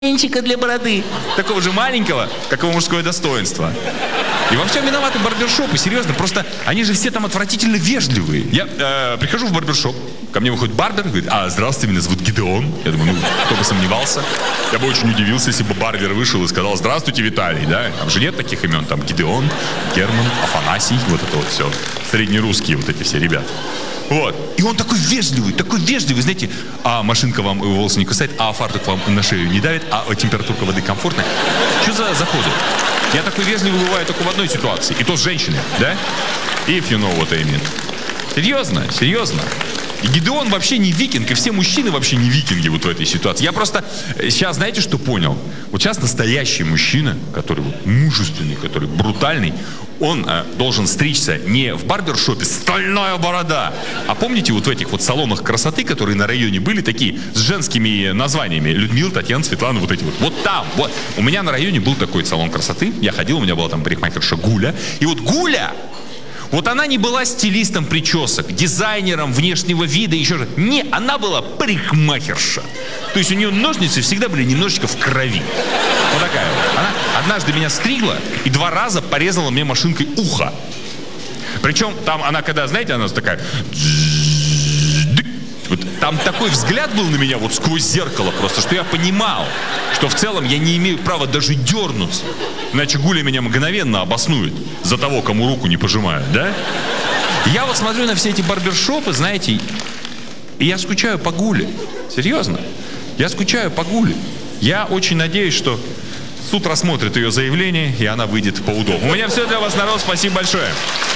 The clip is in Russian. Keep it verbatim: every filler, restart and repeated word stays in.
венчика для бороды. Такого же маленького, как его мужское достоинство. И во всем виноваты барбершопы, серьезно. Просто они же все там отвратительно вежливые. Я э, прихожу в барбершоп, ко мне выходит барбер, говорит: а, здравствуйте, меня зовут Гидеон. Я думаю, ну, кто бы сомневался. Я бы очень удивился, если бы барбер вышел и сказал: здравствуйте, Виталий, да? Там же нет таких имен, там Гидеон, Герман, Афанасий, вот это вот все. Среднерусские вот эти все ребята. Вот. И он такой вежливый, такой вежливый, знаете, а машинка вам волосы не кусает, а фартук вам на шею не давит, а температурка воды комфортная. Что за заходы? Я такой вежливый бываю только в одной ситуации, и то с женщиной, да? If you know what I mean. Серьезно, серьезно. И Гидеон вообще не викинг, и все мужчины вообще не викинги вот в этой ситуации. Я просто сейчас, знаете, что понял? Вот сейчас настоящий мужчина, который вот мужественный, который брутальный, он э, должен стричься не в барбершопе «Стальная борода», а помните вот в этих вот салонах красоты, которые на районе были, такие с женскими названиями: Людмила, Татьяна, Светлана, вот эти вот. Вот там, вот. У меня на районе был такой салон красоты, я ходил, у меня была там парикмахерша Гуля. И вот Гуля, вот она не была стилистом причесок, дизайнером внешнего вида, еще же. Не, она была парикмахерша. То есть у нее ножницы всегда были немножечко в крови. Вот такая вот. Она однажды меня стригла и два раза порезала мне машинкой ухо. Причем там она, когда, знаете, она такая... Вот там такой взгляд был на меня вот сквозь зеркало просто, что я понимал, что в целом я не имею права даже дернуться. Иначе Гуля меня мгновенно обоснует за того, кому руку не пожимают, да? Я вот смотрю на все эти барбершопы, знаете, и я скучаю по Гуле. Серьезно. Я скучаю по Гуле. Я очень надеюсь, что суд рассмотрит ее заявление, и она выйдет по УДО. У меня все для вас, народ. Спасибо большое.